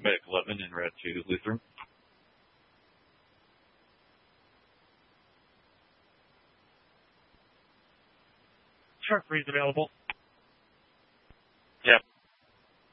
Medic 11 en route to Lutheran. Shark 3 is available.